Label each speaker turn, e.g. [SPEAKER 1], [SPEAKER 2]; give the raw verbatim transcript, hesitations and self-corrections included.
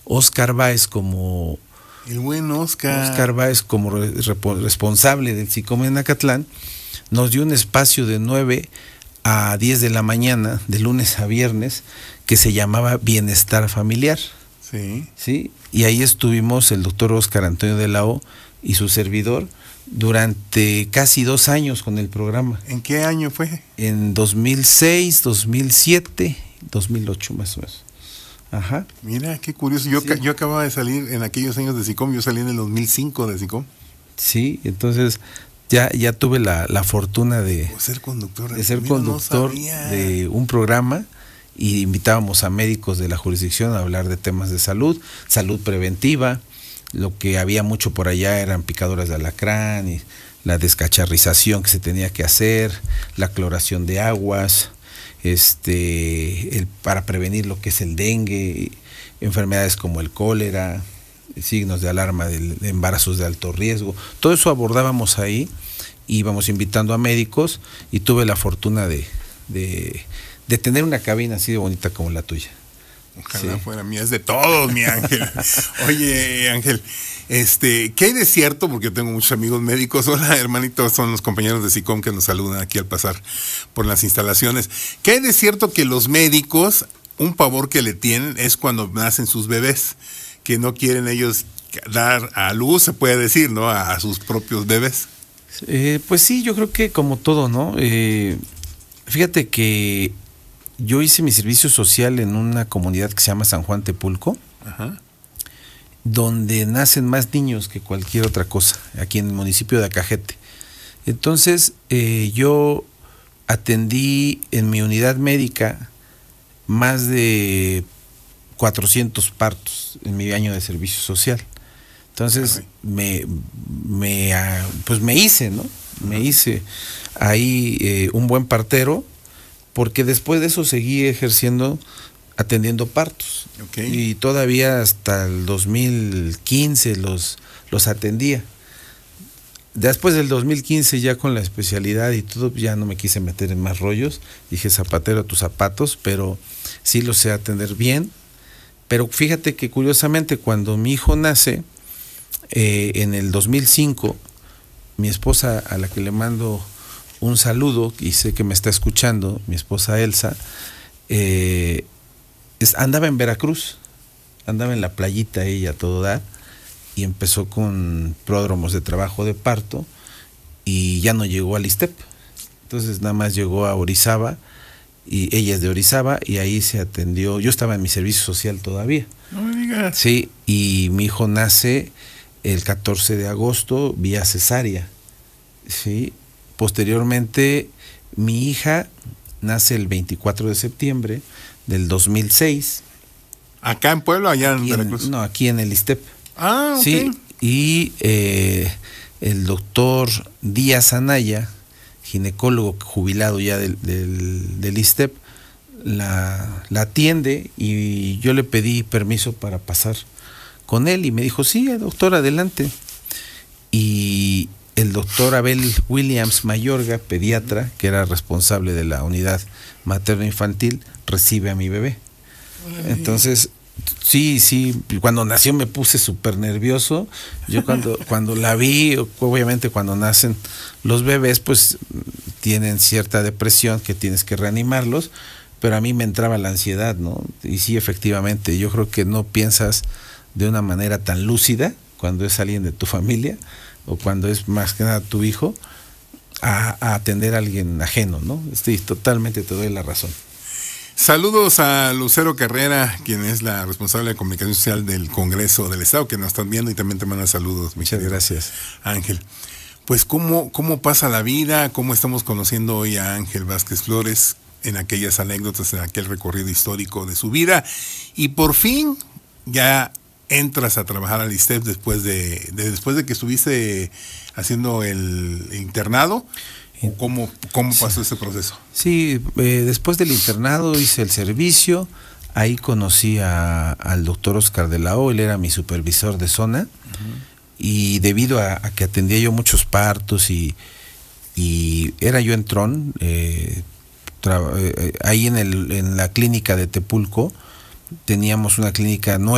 [SPEAKER 1] Oscar Báez como...
[SPEAKER 2] El buen Oscar.
[SPEAKER 1] Oscar Báez como re, responsable del SICOM en Acatlán, nos dio un espacio de nueve a diez de la mañana, de lunes a viernes, que se llamaba Bienestar Familiar.
[SPEAKER 2] Sí.
[SPEAKER 1] ¿Sí? Y ahí estuvimos el doctor Oscar Antonio de la O y su servidor durante casi dos años con el programa.
[SPEAKER 2] ¿En qué año fue?
[SPEAKER 1] En dos mil seis, dos mil siete, dos mil ocho más o menos. Ajá.
[SPEAKER 2] Mira, qué curioso. Yo,
[SPEAKER 1] sí.
[SPEAKER 2] yo acababa de salir en aquellos años de SICOM, yo salí en el dos mil cinco de SICOM.
[SPEAKER 1] Sí, entonces ya, ya tuve la, la fortuna de,
[SPEAKER 2] o ser conductor,
[SPEAKER 1] de ser
[SPEAKER 2] Mira,
[SPEAKER 1] conductor
[SPEAKER 2] no
[SPEAKER 1] de un programa y invitábamos a médicos de la jurisdicción a hablar de temas de salud, salud preventiva. Lo que había mucho por allá eran picaduras de alacrán y la descacharrización que se tenía que hacer, la cloración de aguas, este, el, para prevenir lo que es el dengue, enfermedades como el cólera, signos de alarma de, de embarazos de alto riesgo. Todo eso abordábamos ahí, íbamos invitando a médicos y tuve la fortuna de, de, de tener una cabina así de bonita como la tuya.
[SPEAKER 2] Ojalá
[SPEAKER 1] sí.
[SPEAKER 2] fuera mía, es de todos, mi Ángel. Oye, Ángel, este, ¿qué hay de cierto? Porque yo tengo muchos amigos médicos. Hola, hermanitos, son los compañeros de SICOM que nos saludan aquí al pasar por las instalaciones. ¿Qué hay de cierto que los médicos, un pavor que le tienen es cuando nacen sus bebés, que no quieren ellos dar a luz, se puede decir, ¿no? A, a sus propios bebés.
[SPEAKER 1] Eh, pues sí, yo creo que como todo, ¿no? Eh, fíjate que yo hice mi servicio social en una comunidad que se llama San Juan Tepulco,
[SPEAKER 2] Ajá.
[SPEAKER 1] donde nacen más niños que cualquier otra cosa, aquí en el municipio de Acajete. Entonces, eh, yo atendí en mi unidad médica más de cuatrocientos partos en mi año de servicio social. Entonces, me, me, pues me hice, ¿no? Me hice ahí eh, un buen partero, porque después de eso seguí ejerciendo, atendiendo partos.
[SPEAKER 2] Okay.
[SPEAKER 1] Y todavía hasta el dos mil quince los, los atendía. Después del dos mil quince, ya con la especialidad y todo, ya no me quise meter en más rollos. Dije, zapatero a tus zapatos, pero sí lo sé atender bien. Pero fíjate que curiosamente, cuando mi hijo nace, eh, en el dos mil cinco, mi esposa, a la que le mando un saludo, y sé que me está escuchando, mi esposa Elsa, eh, es, andaba en Veracruz, andaba en la playita ella a todo dar, y empezó con pródromos de trabajo de parto, y ya no llegó al ISSSTEP. Entonces nada más llegó a Orizaba, y ella es de Orizaba, y ahí se atendió. Yo estaba en mi servicio social todavía.
[SPEAKER 2] No me digas.
[SPEAKER 1] Sí, y mi hijo nace el catorce de agosto vía cesárea. Sí. Posteriormente, mi hija nace el veinticuatro de septiembre del dos mil seis.
[SPEAKER 2] ¿Acá en Puebla o allá en Veracruz?
[SPEAKER 1] No, aquí en el ISSSTEP.
[SPEAKER 2] Ah, ok.
[SPEAKER 1] Sí, y eh, el doctor Díaz Anaya, ginecólogo jubilado ya del, del, del ISSSTEP, la, la atiende, y yo le pedí permiso para pasar con él, y me dijo, sí, doctor, adelante. Y el doctor Abel Williams Mayorga, pediatra, que era responsable de la unidad materno-infantil, recibe a mi bebé.
[SPEAKER 2] Ay.
[SPEAKER 1] Entonces, sí, sí, cuando nació me puse súper nervioso. Yo cuando, cuando la vi, obviamente cuando nacen los bebés, pues tienen cierta depresión que tienes que reanimarlos, pero a mí me entraba la ansiedad, ¿no? Y sí, efectivamente, yo creo que no piensas de una manera tan lúcida cuando es alguien de tu familia, o cuando es más que nada tu hijo, a, a atender a alguien ajeno, ¿no? Sí, totalmente te doy la razón.
[SPEAKER 2] Saludos a Lucero Carrera, quien es la responsable de comunicación social del Congreso del Estado, que nos están viendo, y también te manda saludos.
[SPEAKER 1] Muchas gracias,
[SPEAKER 2] Ángel. Pues cómo, cómo pasa la vida, cómo estamos conociendo hoy a Ángel Vázquez Flores en aquellas anécdotas, en aquel recorrido histórico de su vida, y por fin ya entras a trabajar al ISSSTEP después de, de después de que estuviste haciendo el internado. ¿Cómo, cómo pasó sí. ese proceso?
[SPEAKER 1] Sí, eh, después del internado hice el servicio, ahí conocí a, al doctor Oscar de la O, él era mi supervisor de zona, uh-huh. y debido a, a que atendía yo muchos partos y, y era yo entrón, eh, tra- eh, ahí en, el, en la clínica de Tepulco, teníamos una clínica nueva,